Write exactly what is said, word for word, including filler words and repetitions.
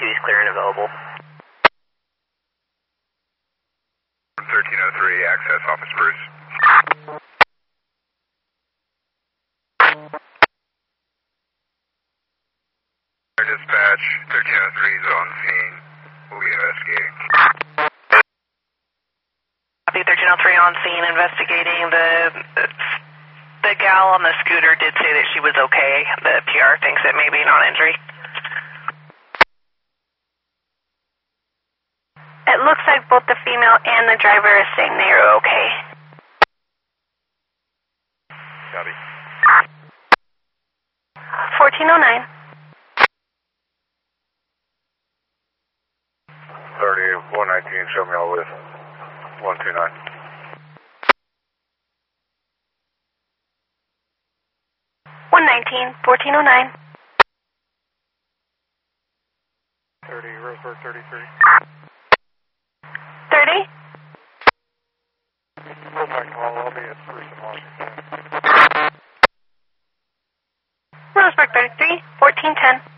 is clear and available. thirteen oh three, access office Bruce. Dispatch, thirteen oh three is on scene. We'll be investigating. Copy, thirteen oh three on scene, investigating. The, the gal on the scooter did say that she was okay. The P R thinks it may be non-injury. It looks like both the female and the driver are saying they are okay. Copy. fourteen oh nine. thirty, one nineteen, show me all with one two nine. one nineteen, fourteen oh nine. thirty, Roseburg thirty-three. thirty. Contact call, I'll be at Spruce in Washington. Roseburg thirty-three, fourteen ten.